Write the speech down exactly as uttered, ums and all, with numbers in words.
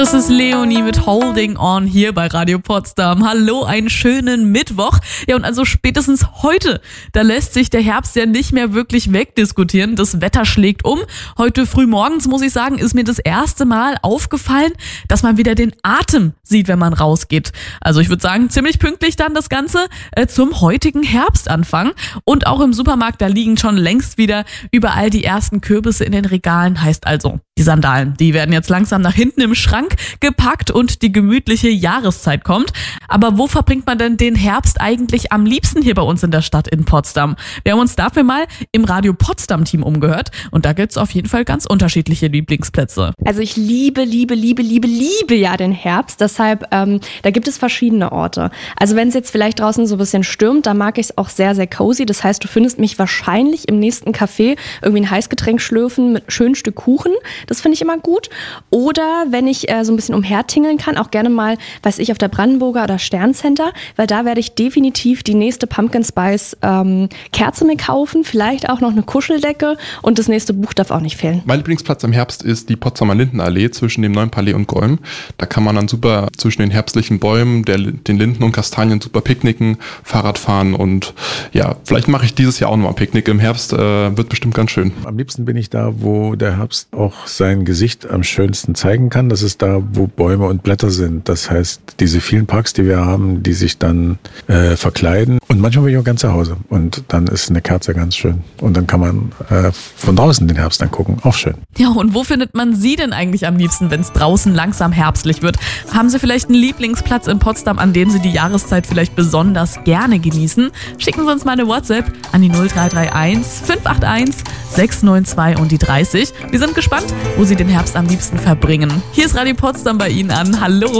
Das ist Leonie mit Holding On hier bei Radio Potsdam. Hallo, einen schönen Mittwoch. Ja, und also spätestens heute, da lässt sich der Herbst ja nicht mehr wirklich wegdiskutieren. Das Wetter schlägt um. Heute früh morgens, muss ich sagen, ist mir das erste Mal aufgefallen, dass man wieder den Atem sieht, wenn man rausgeht. Also ich würde sagen, ziemlich pünktlich dann das Ganze äh, zum heutigen Herbstanfang. Und auch im Supermarkt, da liegen schon längst wieder überall die ersten Kürbisse in den Regalen. Heißt also, die Sandalen, die werden jetzt langsam nach hinten im Schrank gepackt und die gemütliche Jahreszeit kommt. Aber wo verbringt man denn den Herbst eigentlich am liebsten hier bei uns in der Stadt in Potsdam? Wir haben uns dafür mal im Radio Potsdam Team umgehört und da gibt's auf jeden Fall ganz unterschiedliche Lieblingsplätze. Also ich liebe, liebe, liebe, liebe, liebe ja den Herbst, deshalb ähm, da gibt es verschiedene Orte. Also wenn es jetzt vielleicht draußen so ein bisschen stürmt, dann mag ich es auch sehr, sehr cozy. Das heißt, du findest mich wahrscheinlich im nächsten Café irgendwie ein Heißgetränk schlürfen mit einem schönen Stück Kuchen. Das finde ich immer gut. Oder wenn ich äh, so ein bisschen umhertingeln kann, auch gerne mal, weiß ich, auf der Brandenburger oder Sterncenter, weil da werde ich definitiv die nächste Pumpkin Spice ähm, Kerze mir kaufen, vielleicht auch noch eine Kuscheldecke und das nächste Buch darf auch nicht fehlen. Mein Lieblingsplatz im Herbst ist die Potsdamer Lindenallee zwischen dem Neuen Palais und Golm. Da kann man dann super zwischen den herbstlichen Bäumen, der, den Linden und Kastanien super picknicken, Fahrrad fahren und ja, vielleicht mache ich dieses Jahr auch nochmal ein Picknick im Herbst, äh, wird bestimmt ganz schön. Am liebsten bin ich da, wo der Herbst auch sein Gesicht am schönsten zeigen kann. Das ist da, wo Bäume und Blätter sind. Das heißt, diese vielen Parks, die wir haben, die sich dann äh, verkleiden. Und manchmal bin ich auch ganz zu Hause. Und dann ist eine Kerze ganz schön. Und dann kann man äh, von draußen den Herbst angucken. Auch schön. Ja, und wo findet man Sie denn eigentlich am liebsten, wenn es draußen langsam herbstlich wird? Haben Sie vielleicht einen Lieblingsplatz in Potsdam, an dem Sie die Jahreszeit vielleicht besonders gerne genießen? Schicken Sie uns mal eine WhatsApp an die null drei drei eins fünf acht eins sechs neun zwei und die dreißig. Wir sind gespannt, wo Sie den Herbst am liebsten verbringen. Hier ist Radio Potsdam bei Ihnen an. Hallo!